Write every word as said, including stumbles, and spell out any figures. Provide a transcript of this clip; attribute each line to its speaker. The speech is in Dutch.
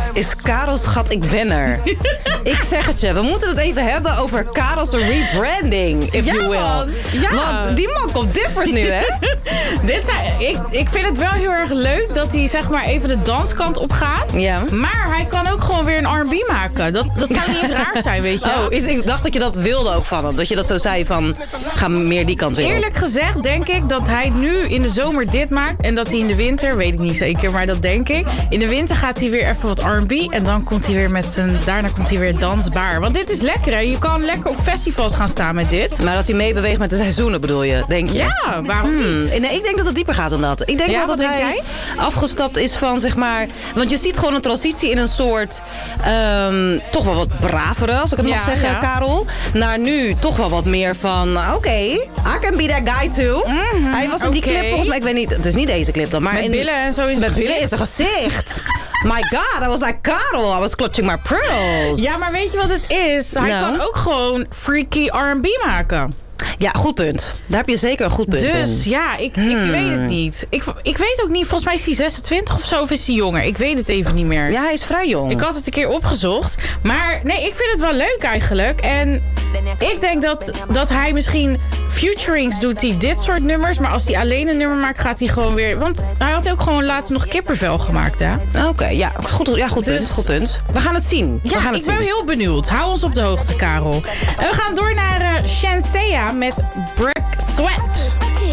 Speaker 1: is Karel, schat, ik ben er. Ik zeg het je, we moeten het even hebben over Karel's rebranding, if
Speaker 2: ja,
Speaker 1: you will.
Speaker 2: Man. Ja.
Speaker 1: Want die man komt different nu, hè?
Speaker 2: Dit zijn, ik, ik vind het wel heel erg leuk dat hij zeg maar even de danskant op gaat.
Speaker 1: Ja.
Speaker 2: Maar hij kan ook gewoon weer een R en B maken. Dat, dat zou niet eens raar zijn, weet je.
Speaker 1: Oh, is, ik dacht dat je dat wilde ook van hem. Dat je dat zo zei van, ga meer die kant weer op.
Speaker 2: Eerlijk gezegd denk ik dat hij nu in de zomer dit maakt. En dat hij in de winter, weet ik niet zeker, maar dat denk ik. In de winter gaat hij weer even wat R en B. En dan komt hij weer met zijn, daarna komt hij weer dansbaar. Want dit is lekker, hè. Je kan lekker op festivals gaan staan met dit.
Speaker 1: Maar dat hij meebeweegt met de seizoenen, bedoel je, denk je?
Speaker 2: Ja, waarom
Speaker 1: Hmm.
Speaker 2: niet?
Speaker 1: Nee, ik denk dat het dieper gaat dan dat. Ik denk
Speaker 2: Ja,
Speaker 1: wel dat
Speaker 2: wat
Speaker 1: hij
Speaker 2: denk jij?
Speaker 1: afgestapt is van, zeg maar... Want je ziet gewoon een transitie in een soort... Um, toch wel wat bravere, als ik het
Speaker 2: Ja,
Speaker 1: mag zeggen,
Speaker 2: ja.
Speaker 1: Karel. Naar nu toch wel wat meer van... Oké, okay, I can be that guy too.
Speaker 2: Mm-hmm,
Speaker 1: hij was in die
Speaker 2: okay.
Speaker 1: clip volgens mij... Ik weet niet, het is niet deze clip dan, maar...
Speaker 2: Met
Speaker 1: in,
Speaker 2: billen en zo in zijn
Speaker 1: Met billen in
Speaker 2: gezicht.
Speaker 1: zijn gezicht. My god, I was like, Karel, I was clutching my pearls.
Speaker 2: Ja, maar weet je wat het is? Hij
Speaker 1: Nou?
Speaker 2: kan ook gewoon freaky R en B maken.
Speaker 1: Ja, goed punt. Daar heb je zeker een goed punt in.
Speaker 2: Dus ja, ik, ik
Speaker 1: Hmm.
Speaker 2: weet het niet. Ik, ik weet ook niet, volgens mij is hij zesentwintig of zo, of is hij jonger? Ik weet het even niet meer.
Speaker 1: Ja, hij is vrij jong.
Speaker 2: Ik had het een keer opgezocht. Maar nee, ik vind het wel leuk eigenlijk. En ik denk dat, dat hij misschien featurings doet die dit soort nummers. Maar als hij alleen een nummer maakt, gaat hij gewoon weer... Want hij had ook gewoon laatst nog kippenvel gemaakt, hè?
Speaker 1: Oké, okay, ja, goed, ja, goed,
Speaker 2: Dus-
Speaker 1: punt, goed punt. We gaan het zien.
Speaker 2: Ja,
Speaker 1: we gaan het
Speaker 2: ik ben
Speaker 1: zien.
Speaker 2: heel benieuwd. Hou ons op de hoogte, Karel. En we gaan door naar uh, Shenseea met Brick Sweat.